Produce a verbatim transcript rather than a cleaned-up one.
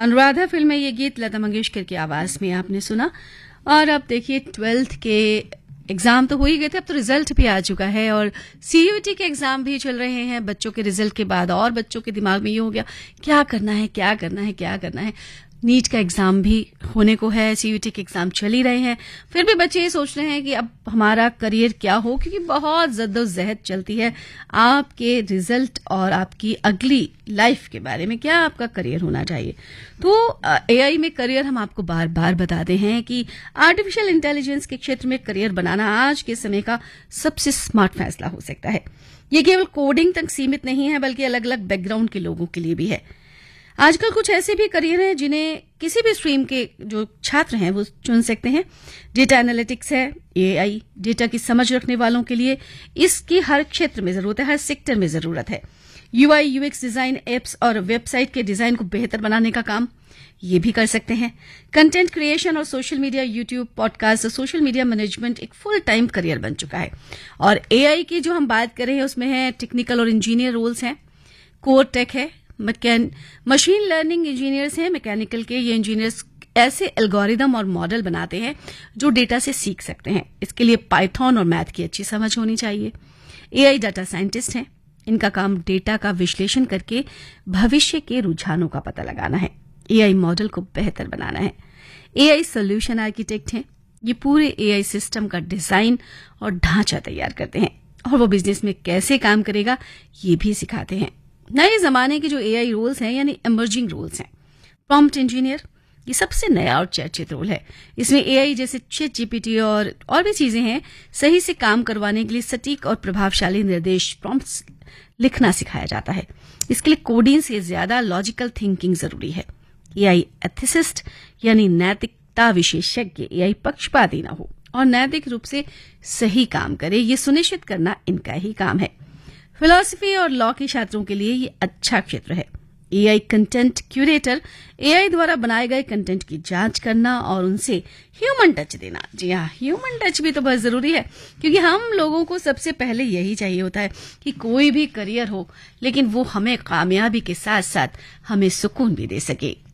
Anuradha film में ये गीत लता मंगेशकर की आवाज में आपने सुना। और अब देखिए ट्वेल्थ के एग्जाम तो हो ही गए थे, अब तो रिजल्ट भी आ चुका है और सीयूईटी के एग्जाम भी चल रहे हैं बच्चों के रिजल्ट के बाद। और बच्चों के दिमाग में ये हो गया क्या करना है क्या करना है क्या करना है। नीट का एग्जाम भी होने को है, सीयूईटी के एग्जाम चल ही रहे हैं, फिर भी बच्चे ये सोच रहे हैं कि अब हमारा करियर क्या हो, क्योंकि बहुत जद्दोजहद चलती है आपके रिजल्ट और आपकी अगली लाइफ के बारे में, क्या आपका करियर होना चाहिए। तो एआई में करियर हम आपको बार बार बताते हैं कि आर्टिफिशियल इंटेलिजेंस के क्षेत्र में करियर बनाना आज के समय का सबसे स्मार्ट फैसला हो सकता है। ये केवल कोडिंग तक सीमित नहीं है, बल्कि अलग अलग बैकग्राउंड के लोगों के लिए भी है। आजकल कुछ ऐसे भी करियर हैं जिन्हें किसी भी स्ट्रीम के जो छात्र हैं वो चुन सकते हैं। डेटा एनालिटिक्स है, एआई, डेटा की समझ रखने वालों के लिए इसकी हर क्षेत्र में जरूरत है, हर सेक्टर में जरूरत है। यूआई यूएक्स डिजाइन, एप्स और वेबसाइट के डिजाइन को बेहतर बनाने का काम ये भी कर सकते हैं। कंटेंट क्रिएशन और सोशल मीडिया, यूट्यूब, पॉडकास्ट और सोशल मीडिया मैनेजमेंट एक फुल टाइम करियर बन चुका है। और एआई की जो हम बात कर रहे हैं उसमें है टेक्निकल और इंजीनियर रोल्स हैं, कोर टेक है, मैकेन मशीन लर्निंग इंजीनियर्स हैं मैकेनिकल के। ये इंजीनियर्स ऐसे एल्गोरिदम और मॉडल बनाते हैं जो डेटा से सीख सकते हैं। इसके लिए पाइथन और मैथ की अच्छी समझ होनी चाहिए। एआई डाटा साइंटिस्ट हैं, इनका काम डेटा का विश्लेषण करके भविष्य के रुझानों का पता लगाना है, एआई मॉडल को बेहतर बनाना है। एआई सॉल्यूशन आर्किटेक्ट हैं, ये पूरे एआई सिस्टम का डिजाइन और ढांचा तैयार करते हैं और वो बिजनेस में कैसे काम करेगा ये भी सिखाते हैं। नए जमाने के जो एआई रोल्स हैं यानी इमर्जिंग रोल्स हैं, प्रॉम्प्ट इंजीनियर ये सबसे नया और चर्चित रोल है। इसमें एआई जैसे चैट जीपीटी और और भी चीजें हैं, सही से काम करवाने के लिए सटीक और प्रभावशाली निर्देश प्रॉम्प्ट्स लिखना सिखाया जाता है। इसके लिए कोडिंग से ज्यादा लॉजिकल थिंकिंग जरूरी है। एआई एथिसिस्ट यानी नैतिकता विशेषज्ञ एआई पक्षपाती ना हो और नैतिक रूप से सही काम करे, ये सुनिश्चित करना इनका ही काम है। फिलॉसफी और लॉ के छात्रों के लिए ये अच्छा क्षेत्र है। एआई कंटेंट क्यूरेटर, एआई द्वारा बनाए गए कंटेंट की जांच करना और उनसे ह्यूमन टच देना। जी हाँ, ह्यूमन टच भी तो बहुत जरूरी है, क्योंकि हम लोगों को सबसे पहले यही चाहिए होता है कि कोई भी करियर हो लेकिन वो हमें कामयाबी के साथ साथ हमें सुकून भी दे सके।